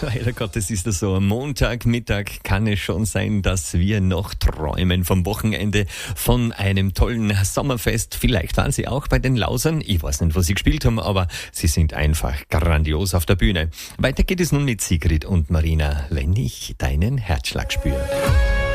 Leider Gottes ist das so. Am Montagmittag kann es schon sein, dass wir noch träumen vom Wochenende, von einem tollen Sommerfest. Vielleicht waren Sie auch bei den Lausern. Ich weiß nicht, was Sie gespielt haben, aber Sie sind einfach grandios auf der Bühne. Weiter geht es nun mit Sigrid und Marina, wenn ich deinen Herzschlag spüre.